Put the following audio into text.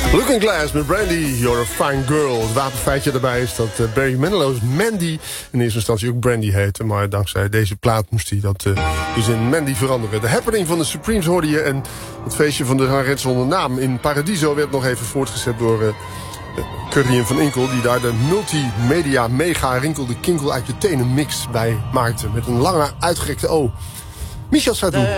Looking Glass met Brandy, You're a Fine Girl. Het wapenfeitje daarbij is dat Barry Manilow's Mandy in eerste instantie ook Brandy heette. Maar dankzij deze plaat moest hij dat dus in Mandy veranderen. De happening van de Supremes hoorde je. En het feestje van de zangeres zonder naam in Paradiso werd nog even voortgezet door Curry en Van Inkel. Die daar de multimedia mega rinkel de kinkel uit je tenen mix bij maakte. Met een lange uitgerekte O. Michel Sardou.